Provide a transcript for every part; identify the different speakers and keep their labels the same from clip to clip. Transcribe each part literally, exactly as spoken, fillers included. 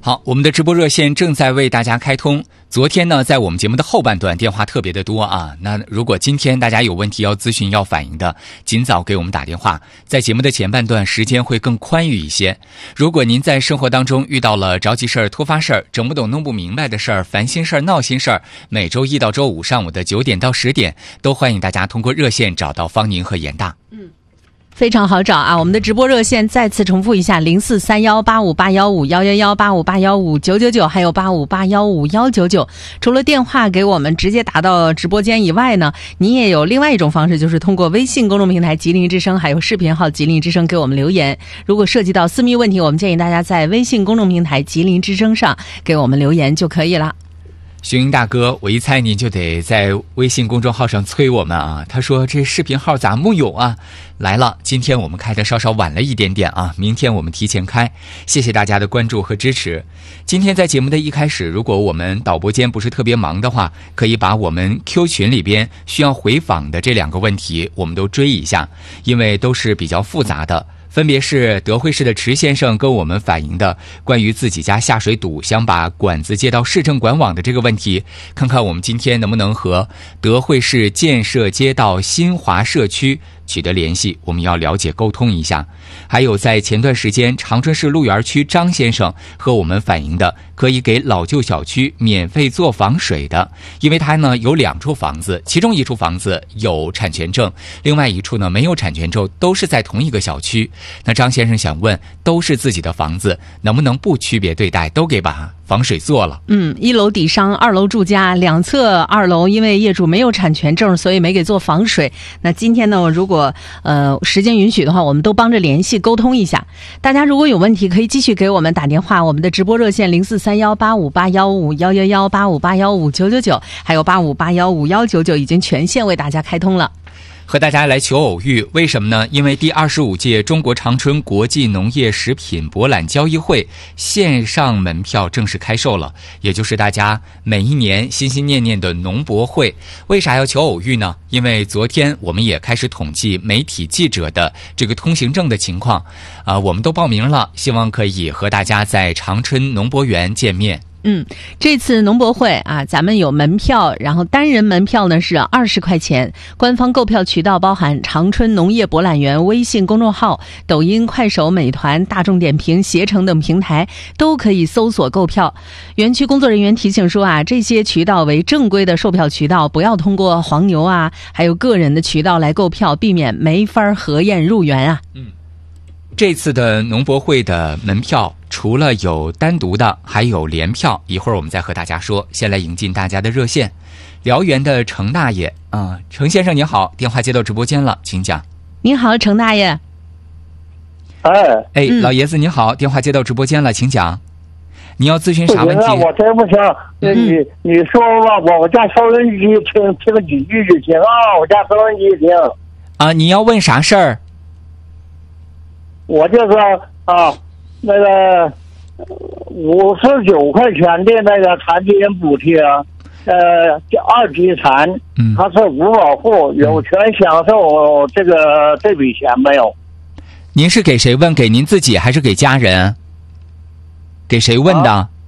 Speaker 1: 好，我们的直播热线正在为大家开通。昨天呢，在我们节目的后半段电话特别的多啊。那如果今天大家有问题要咨询要反映的，尽早给我们打电话。在节目的前半段时间会更宽裕一些。如果您在生活当中遇到了着急事儿、突发事儿、整不懂弄不明白的事儿、烦心事儿、闹心事儿，每周一到周五上午的九点到十点，都欢迎大家通过热线找到方宁和严大。
Speaker 2: 嗯。非常好找啊！我们的直播热线再次重复一下：零四三幺八五八幺五幺幺幺八五八幺五九九九，还有八五八幺五幺九九。除了电话给我们直接打到直播间以外呢，你也有另外一种方式，就是通过微信公众平台吉林之声，还有视频号吉林之声给我们留言。如果涉及到私密问题，我们建议大家在微信公众平台吉林之声上给我们留言就可以了。
Speaker 1: 徐英大哥，我一猜您就得在微信公众号上催我们啊。他说这视频号咋木有啊？来了，今天我们开的稍稍晚了一点点啊，明天我们提前开。谢谢大家的关注和支持。今天在节目的一开始，如果我们导播间不是特别忙的话，可以把我们 Q 群里边需要回访的这两个问题我们都追一下，因为都是比较复杂的。分别是德惠市的池先生跟我们反映的关于自己家下水堵想把管子接到市政管网的这个问题，看看我们今天能不能和德惠市建设街道新华社区取得联系，我们要了解沟通一下。还有在前段时间长春市鹿园区张先生和我们反映的可以给老旧小区免费做防水的，因为他呢有两处房子，其中一处房子有产权证，另外一处呢没有产权证，都是在同一个小区。那张先生想问，都是自己的房子，能不能不区别对待，都给把防水做了？
Speaker 2: 嗯，一楼底商，二楼住家，两侧二楼因为业主没有产权证，所以没给做防水。那今天呢，如果呃时间允许的话，我们都帮着联系沟通一下。大家如果有问题，可以继续给我们打电话，我们的直播热线零四三幺八五八幺五幺幺幺八五八幺五九九九，还有八五八幺五幺九九已经全线为大家开通了。
Speaker 1: 和大家来求偶遇，为什么呢？因为第二十五届中国长春国际农业食品博览交易会线上门票正式开售了，也就是大家每一年心心念念的农博会。为啥要求偶遇呢？因为昨天我们也开始统计媒体记者的这个通行证的情况，啊、呃，我们都报名了，希望可以和大家在长春农博园见面。
Speaker 2: 嗯，这次农博会啊，咱们有门票，然后单人门票呢是二十块钱。官方购票渠道包含长春农业博览园微信公众号、抖音、快手、美团、大众点评、携程等平台都可以搜索购票。园区工作人员提醒说啊，这些渠道为正规的售票渠道，不要通过黄牛啊，还有个人的渠道来购票，避免没法核验入园啊。
Speaker 1: 嗯。这次的农博会的门票除了有单独的，还有联票，一会儿我们再和大家说。先来迎进大家的热线，辽源的程大爷啊、呃，程先生您好，电话接到直播间了，请讲。
Speaker 2: 您好，程大爷。
Speaker 3: 哎
Speaker 1: 哎，嗯、老爷子您好，电话接到直播间了，请讲。你要咨询啥问题？
Speaker 3: 我真不行，嗯、你你说吧，我我家收音机听听几句就行啊，我家收音机听。
Speaker 1: 啊，你要问啥事儿？
Speaker 3: 我就说啊，那个五十九块钱的那个残疾人补贴，呃，二级残，
Speaker 1: 嗯，
Speaker 3: 他是无保护，有权享受这个这笔钱没有？
Speaker 1: 您是给谁问？给您自己还是给家人？给谁问的？啊、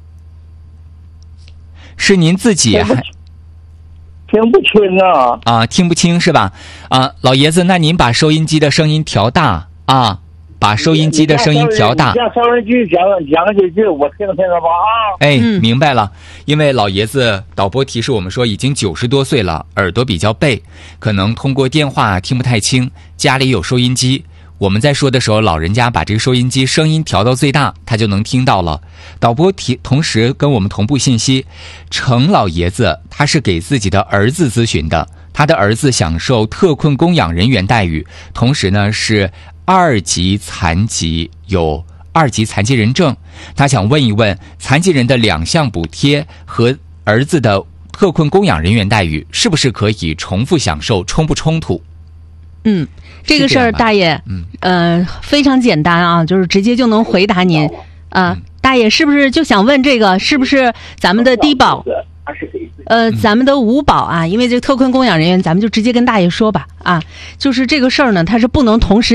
Speaker 1: 是您自己还？
Speaker 3: 听不清啊！
Speaker 1: 啊，听不清是吧？啊，老爷子，那您把收音机的声音调大啊。把收音机的声音调大。
Speaker 3: 让收音机讲讲几句，我听听了吧啊。
Speaker 1: 哎，明白了。因为老爷子导播提示我们说，已经九十多岁了，耳朵比较背，可能通过电话听不太清。家里有收音机，我们在说的时候，老人家把这个收音机声音调到最大，他就能听到了。导播提同时跟我们同步信息，程老爷子他是给自己的儿子咨询的，他的儿子享受特困供养人员待遇，同时呢是二级残疾，有二级残疾人证。他想问一问，残疾人的两项补贴和儿子的特困供养人员待遇是不是可以重复享受，冲不冲突？
Speaker 2: 嗯，这个事儿大爷，嗯，呃，非常简单啊，就是直接就能回答您。啊、呃嗯，大爷是不是就想问这个是不是咱们的低保？呃，咱们的五保啊，因为这个特困供养人员，咱们就直接跟大爷说吧啊，就是这个事儿呢，它是不能同时